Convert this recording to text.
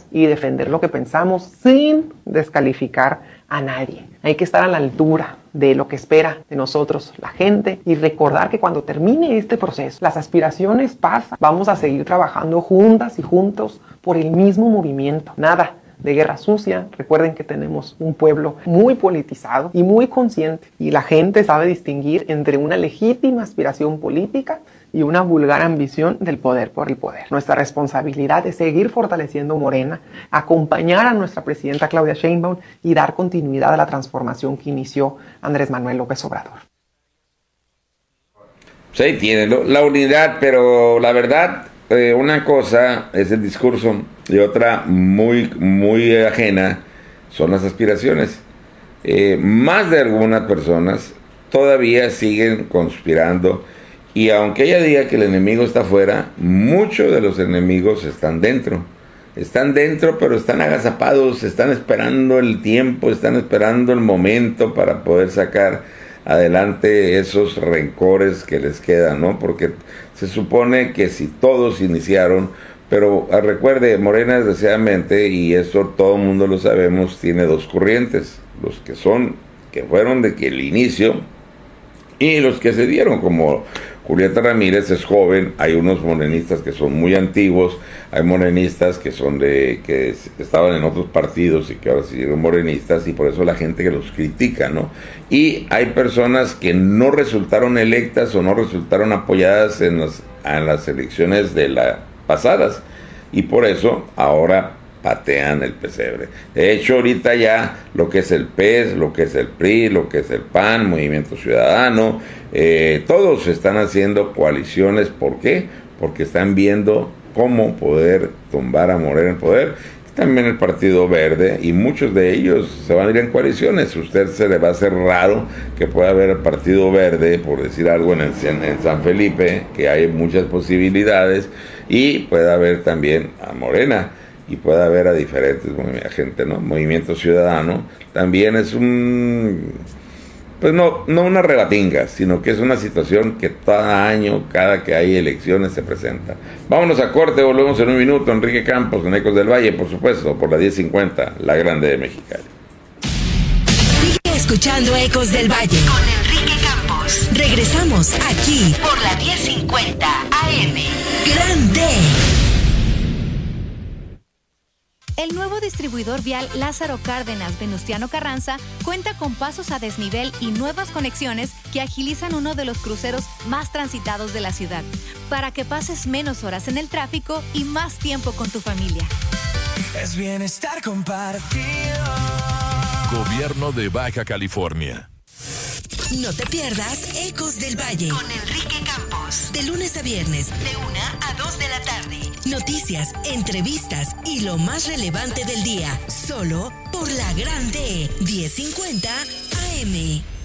y defender lo que pensamos sin descalificar a nadie. Hay que estar a la altura de lo que espera de nosotros la gente y recordar que cuando termine este proceso, las aspiraciones pasan, vamos a seguir trabajando juntas y juntos por el mismo movimiento. Nada de guerra sucia. Recuerden que tenemos un pueblo muy politizado y muy consciente, y la gente sabe distinguir entre una legítima aspiración política y una vulgar ambición del poder por el poder. Nuestra responsabilidad es seguir fortaleciendo Morena, acompañar a nuestra presidenta Claudia Sheinbaum y dar continuidad a la transformación que inició Andrés Manuel López Obrador. Sí, tiene la unidad, pero la verdad, una cosa es el discurso y otra muy ajena son las aspiraciones. Más de algunas personas todavía siguen conspirando, y aunque ella diga que el enemigo está afuera, muchos de los enemigos están dentro. Están dentro, pero están agazapados, están esperando el tiempo, están esperando el momento para poder sacar adelante esos rencores que les quedan, ¿no? Porque se supone que si todos iniciaron, pero recuerde, Morena desgraciadamente, y esto todo el mundo lo sabemos, tiene dos corrientes: los que fueron de que el inicio y los que se dieron, como Julieta Ramírez es joven. Hay unos morenistas que son muy antiguos, hay morenistas que estaban en otros partidos y que ahora se hicieron morenistas, y por eso la gente que los critica, ¿no? Y hay personas que no resultaron electas o no resultaron apoyadas en las elecciones de las pasadas, y por eso ahora patean el pesebre. De hecho, ahorita ya lo que es el PES, lo que es el PRI, lo que es el PAN, Movimiento Ciudadano, todos están haciendo coaliciones. ¿Por qué? Porque están viendo cómo poder tumbar a Morena en el poder. También el Partido Verde, y muchos de ellos se van a ir en coaliciones. A usted se le va a hacer raro que pueda haber el Partido Verde, por decir algo, en San Felipe, que hay muchas posibilidades, y puede haber también a Morena, y puede haber a diferentes gente, ¿no? Movimiento Ciudadano también es pues no una rebatinga, sino que es una situación que cada año, cada que hay elecciones, se presenta. Vámonos a corte, volvemos en un minuto. Enrique Campos, en Ecos del Valle, por supuesto, por la 1050, la Grande de Mexicali. Sigue escuchando Ecos del Valle con Enrique Campos. Regresamos aquí por la 1050 AM. Grande. El nuevo distribuidor vial Lázaro Cárdenas Venustiano Carranza cuenta con pasos a desnivel y nuevas conexiones que agilizan uno de los cruceros más transitados de la ciudad, para que pases menos horas en el tráfico y más tiempo con tu familia. Es bienestar compartido. Gobierno de Baja California. No te pierdas Ecos del Valle con Enrique Campos. De lunes a viernes, de 1 a 2 de la tarde. Noticias, entrevistas y lo más relevante del día. Solo por la Grande 1050 AM.